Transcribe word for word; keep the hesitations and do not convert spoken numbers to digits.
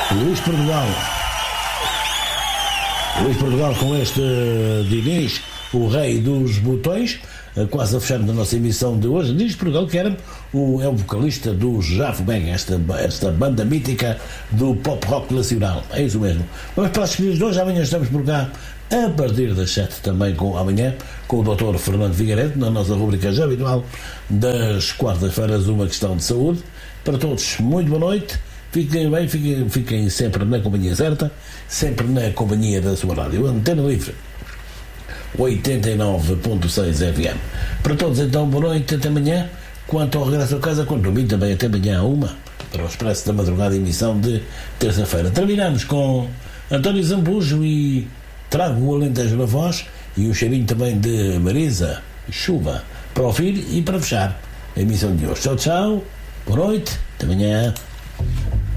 Luís Portugal. Luís Portugal com este Diniz, o rei dos botões, quase a fechar a nossa emissão de hoje. Diz Portugal que era o, é o vocalista do Jafo Bang, esta, esta banda mítica do pop rock nacional. É isso mesmo. Vamos para as seguintes de hoje. Amanhã estamos por cá a partir das sete também, com, amanhã, com o doutor Fernando Figueiredo, na nossa rubrica já habitual das quartas-feiras, uma questão de saúde. Para todos, muito boa noite. Fiquem bem, fiquem, fiquem sempre na companhia certa, sempre na companhia da sua rádio Antena Livre oitenta e nove ponto seis F M. Para todos, então, boa noite, até amanhã. Quanto ao regresso a casa, quanto a mim, também até amanhã a uma, para o Expresso da Madrugada, emissão de terça-feira. Terminamos com António Zambujo e Trago o Alentejo na voz e um cheirinho também de Marisa, Chuva, para ouvir e para fechar a emissão de hoje. Tchau, tchau, boa noite, até amanhã.